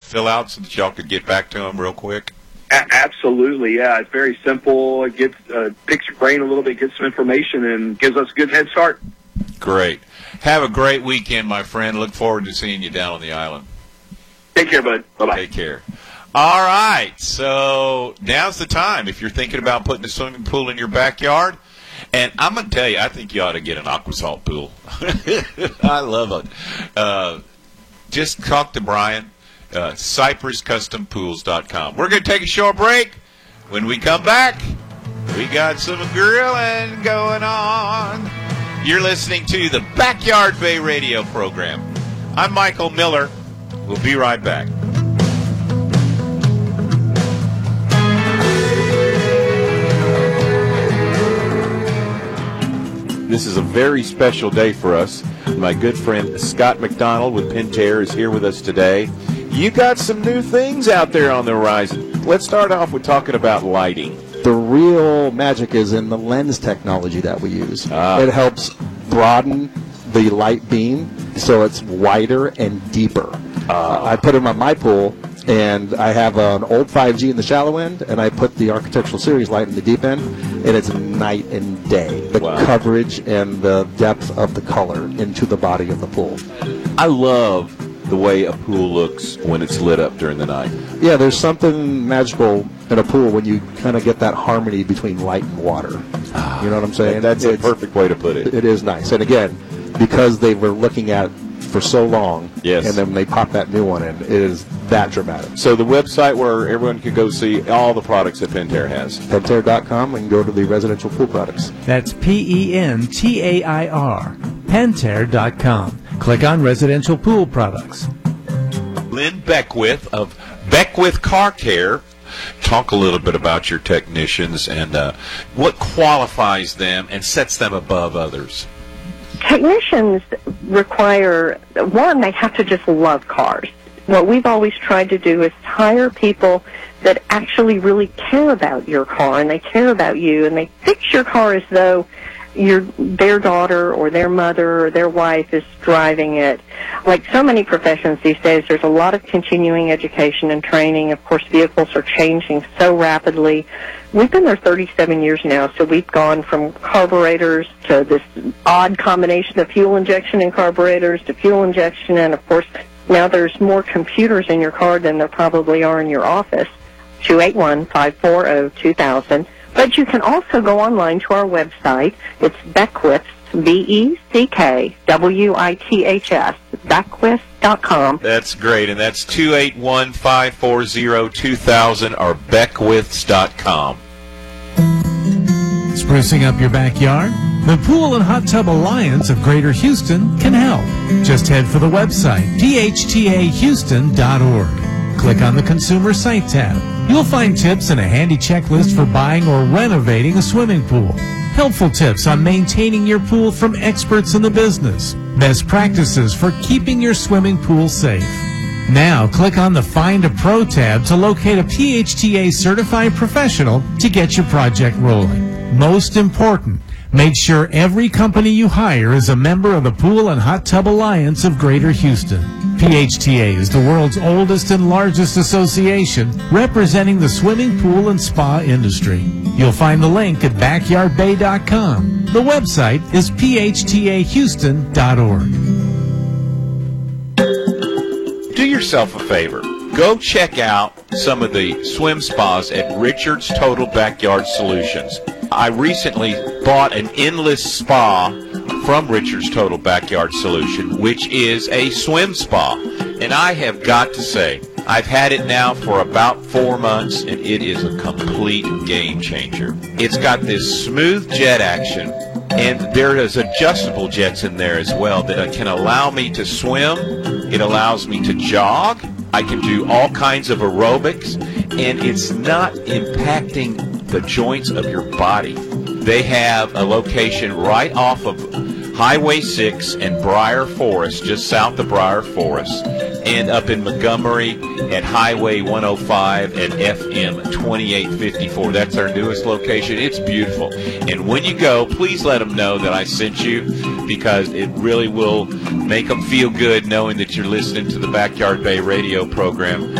fill out so that y'all could get back to them real quick? Absolutely, yeah. It's very simple. It picks your brain a little bit, gets some information, and gives us a good head start. Great. Have a great weekend, my friend. Look forward to seeing you down on the island. Take care, bud. Bye-bye. Take care. All right, so now's the time. If you're thinking about putting a swimming pool in your backyard, and I'm going to tell you, I think you ought to get an Aquasalt pool. I love it. Just talk to Brian, CypressCustomPools.com. We're going to take a short break. When we come back, we got some grilling going on. You're listening to the Backyard Bay Radio program. I'm Michael Miller. We'll be right back. This is a very special day for us. My good friend Scott McDonald with Pentair is here with us today. You got some new things out there on the horizon. Let's start off with talking about lighting. The real magic is in the lens technology that we use. It helps broaden the light beam so it's wider and deeper. I put them on my pool, and I have an old 5G in the shallow end, and I put the Architectural Series light in the deep end, and it's night and day. The coverage and the depth of the color into the body of the pool. I love the way a pool looks when it's lit up during the night. Yeah, there's something magical in a pool when you kind of get that harmony between light and water. You know what I'm saying? That's a perfect way to put it. It is nice. And again, because they were looking at for so long, yes, and then they pop that new one in, it is that dramatic. So the website where everyone can go see all the products that Pentair has. Pentair.com, and go to the residential pool products. That's Pentair, Pentair.com. Click on residential pool products. Lynn Beckwith of Beckwith Car Care. Talk a little bit about your technicians and what qualifies them and sets them above others. Technicians require, one, they have to just love cars. What we've always tried to do is hire people that actually really care about your car, and they care about you, and they fix your car as though their daughter or their mother or their wife is driving it. Like so many professions these days, there's a lot of continuing education and training. Of course, vehicles are changing so rapidly. We've been there 37 years now, so we've gone from carburetors to this odd combination of fuel injection and carburetors to fuel injection, and of course, now there's more computers in your car than there probably are in your office. 281-540-2000. But you can also go online to our website. It's Beckwiths, BECKWITHS, Beckwiths.com. That's great, and that's 281-540-2000 or Beckwiths.com. Sprucing up your backyard? The Pool and Hot Tub Alliance of Greater Houston can help. Just head for the website, phtahouston.org. Click on the Consumer Site tab. You'll find tips and a handy checklist for buying or renovating a swimming pool. Helpful tips on maintaining your pool from experts in the business. Best practices for keeping your swimming pool safe. Now, click on the Find a Pro tab to locate a PHTA certified professional to get your project rolling. Most important, make sure every company you hire is a member of the Pool and Hot Tub Alliance of Greater Houston. PHTA is the world's oldest and largest association representing the swimming pool and spa industry. You'll find the link at backyardbay.com. The website is phtahouston.org. Do yourself a favor. Go check out some of the swim spas at Richard's Total Backyard Solutions. I recently bought an endless spa from Richard's Total Backyard Solution, which is a swim spa. And I have got to say, I've had it now for about 4 months, and it is a complete game changer. It's got this smooth jet action, and there is adjustable jets in there as well that can allow me to swim. It allows me to jog. I can do all kinds of aerobics, and it's not impacting the joints of your body. They have a location right off of Highway 6 and Briar Forest, just south of Briar Forest, and up in Montgomery at Highway 105 and FM 2854. That's our newest location. It's beautiful. And when you go, please let them know that I sent you, because it really will make them feel good knowing that you're listening to the Backyard Bay radio program.